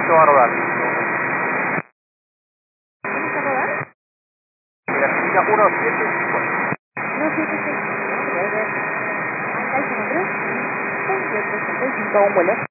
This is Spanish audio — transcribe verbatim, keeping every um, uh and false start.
esto va a rodar. ¿Vamos a rodar? En la Argentina uno siete cinco. No, sí, sí, sí. Vamos a ver. Acá el número veintiocho ochenta y cinco, un vuelo.